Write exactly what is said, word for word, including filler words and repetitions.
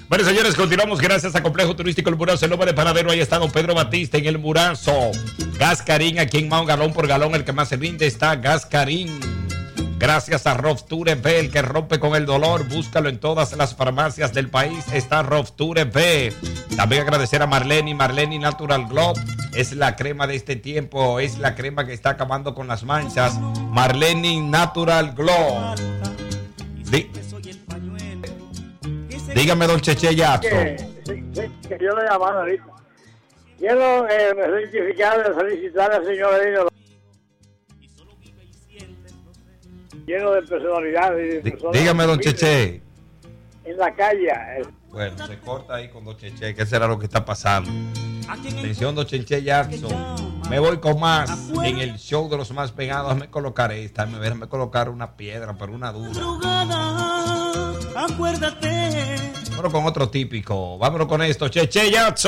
Bueno, señores, continuamos gracias a Complejo Turístico El Murazo, el nombre de Panadero. Ahí está don Pedro Batista en El Murazo. Gascarín, aquí en Mao, galón por galón, el que más se rinde está Gascarín. Gracias a Rofture B, el que rompe con el dolor. Búscalo en todas las farmacias del país. Está Rofture B. También agradecer a Marleni. Marleni Natural Glow es la crema de este tiempo. Es la crema que está acabando con las manchas. Marleni Natural Glow. Dí- Dígame, don Cheche Jackson. Que, sí, sí, que yo le llamaba ahorita. Quiero eh, rectificar, felicitar al señor Edino. Lleno de personalidad. Y de Dí- personas Dígame, don humildes Cheche. En la calle. eh, Bueno, se corta ahí con don Cheche. ¿Qué será lo que está pasando? Atención, don Cheche Jackson. Me voy con más en el show de los más pegados. Me colocaré esta. Me déjame colocar una piedra, pero una dura. Acuérdate. Bueno, con otro típico. Vámonos con esto. Cheche Jackson.